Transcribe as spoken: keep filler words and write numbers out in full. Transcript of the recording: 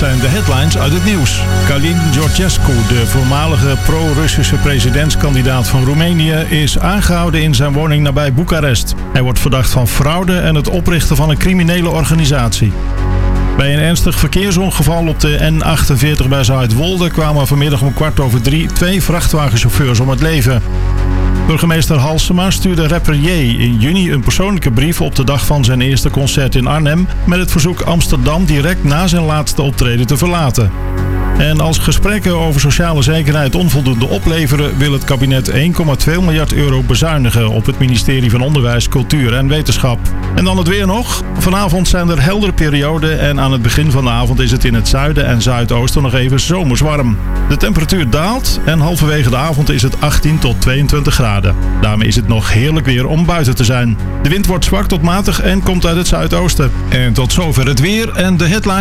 zijn de headlines uit het nieuws. Călin Georgescu, de voormalige pro-Russische presidentskandidaat van Roemenië, is aangehouden in zijn woning nabij Boekarest. Hij wordt verdacht van fraude en het oprichten van een criminele organisatie. Bij een ernstig verkeersongeval op de N achtenveertig bij Zuidwolde kwamen vanmiddag om kwart over drie twee vrachtwagenchauffeurs om het leven. Burgemeester Halsema stuurde rapper J in juni een persoonlijke brief op de dag van zijn eerste concert in Arnhem met het verzoek Amsterdam direct na zijn laatste optreden te verlaten. En als gesprekken over sociale zekerheid onvoldoende opleveren, wil het kabinet één komma twee miljard euro bezuinigen op het ministerie van Onderwijs, Cultuur en Wetenschap. En dan het weer nog. Vanavond zijn er heldere perioden en aan het begin van de avond is het in het zuiden en zuidoosten nog even zomers warm. De temperatuur daalt en halverwege de avond is het achttien tot tweeëntwintig graden. Daarmee is het nog heerlijk weer om buiten te zijn. De wind wordt zwak tot matig en komt uit het zuidoosten. En tot zover het weer en de headline.